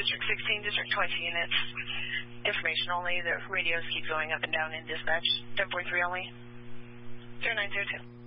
District 16, District 20 units. Information only. The radios keep going up and down in dispatch. 10.3 only. 0902.